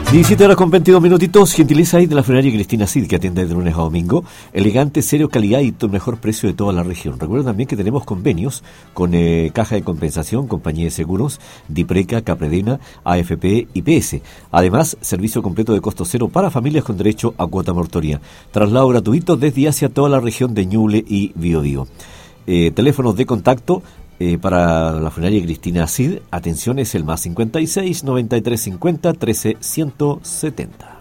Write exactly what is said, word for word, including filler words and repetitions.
diecisiete horas con veintidós minutitos. Gentiliza ahí de la funeraria Cristina Cid, que atiende de lunes a domingo. Elegante, serio, calidad y el mejor precio de toda la región. Recuerden también que tenemos convenios con eh, Caja de Compensación, Compañía de Seguros, Dipreca, Capredena, A F P y P S. Además, servicio completo de costo cero para familias con derecho a cuota mortoria. Traslado gratuito desde y hacia toda la región de Ñuble y Biobío. Eh, teléfonos de contacto Eh, para la funeraria Cristina Cid, atención, es el más cincuenta y seis, noventa y tres cincuenta, trece, ciento setenta.